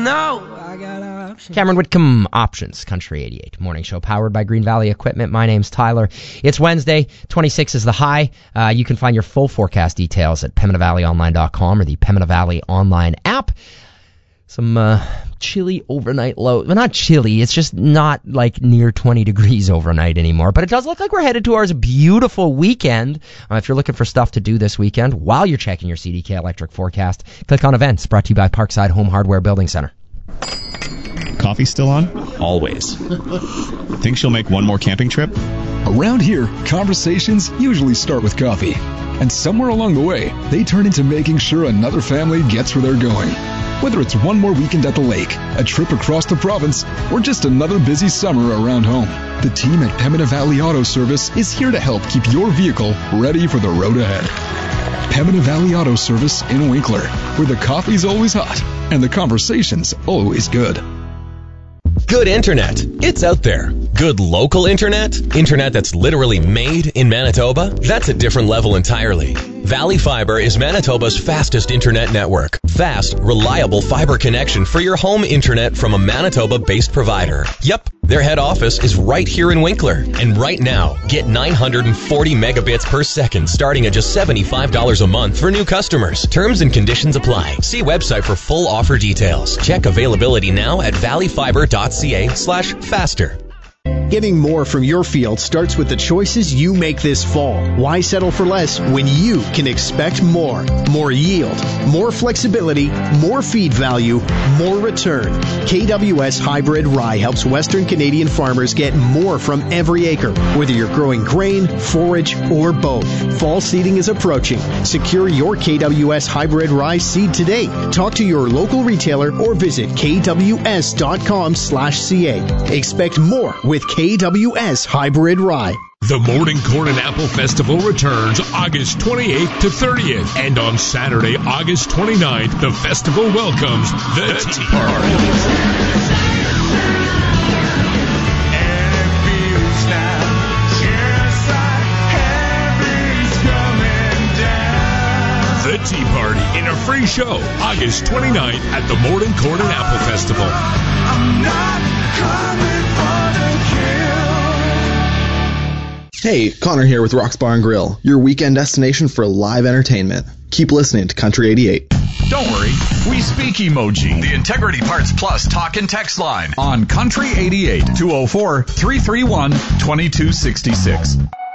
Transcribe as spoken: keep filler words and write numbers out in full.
know I got options. Cameron Whitcomb, Options, Country eighty-eight. Morning show powered by Green Valley Equipment. My name's Tyler. It's Wednesday. twenty-six is the high. Uh, you can find your full forecast details at Pembina Valley Online dot com or the Pembina Valley Online app. Some uh, chilly overnight low. Well, not chilly. It's just not like near twenty degrees overnight anymore. But it does look like we're headed towards a beautiful weekend. Uh, if you're looking for stuff to do this weekend while you're checking your C D K Electric forecast, click on events. Brought to you by Parkside Home Hardware Building Center. Coffee still on? Always. Think she'll make one more camping trip? Around here, conversations usually start with coffee. And somewhere along the way, they turn into making sure another family gets where they're going. Whether it's one more weekend at the lake, a trip across the province, or just another busy summer around home, the team at Pembina Valley Auto Service is here to help keep your vehicle ready for the road ahead. Pembina Valley Auto Service in Winkler, where the coffee's always hot and the conversation's always good. Good internet. It's out there. Good local internet? Internet that's literally made in Manitoba? That's a different level entirely. Valley Fiber is Manitoba's fastest internet network. Fast, reliable fiber connection for your home internet from a Manitoba-based provider. Yep, their head office is right here in Winkler. And right now, get nine hundred forty megabits per second starting at just seventy-five dollars a month for new customers. Terms and conditions apply. See website for full offer details. Check availability now at valleyfiber.ca slash faster. Getting more from your field starts with the choices you make this fall. Why settle for less when you can expect more? More yield, more flexibility, more feed value, more return. K W S Hybrid Rye helps Western Canadian farmers get more from every acre, whether you're growing grain, forage, or both. Fall seeding is approaching. Secure your K W S Hybrid Rye seed today. Talk to your local retailer or visit kws.com slash ca. Expect more with K W S Hybrid Rye. The Morning Corn and Apple Festival returns August twenty-eighth to thirtieth. And on Saturday, August twenty-ninth, the festival welcomes the, the Tea Party. The Tea Party in a free show, August twenty-ninth at the Morning Corn and Apple Festival. I'm not coming for the Hey, Connor here with Rock's Bar and Grill, your weekend destination for live entertainment. Keep listening to Country eighty-eight. Don't worry, we speak emoji. The Integrity Parts Plus talk and text line on Country eighty-eight, two oh four, three three one, two two six six.